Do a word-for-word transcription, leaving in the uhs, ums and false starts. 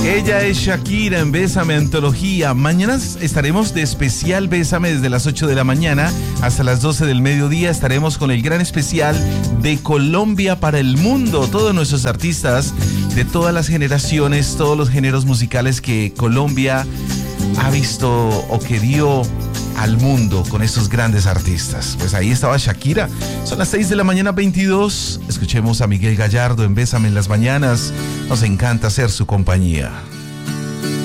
Ella es Shakira en Bésame Antología. Mañana estaremos de especial Bésame desde las ocho de la mañana hasta las doce del mediodía. Estaremos con el gran especial de Colombia para el mundo. Todos nuestros artistas de todas las generaciones, todos los géneros musicales que Colombia ha visto o que dio al mundo con estos grandes artistas. Pues ahí estaba Shakira. Son las seis de la mañana veintidós. Escuchemos a Miguel Gallardo en Bésame en las mañanas. Nos encanta ser su compañía.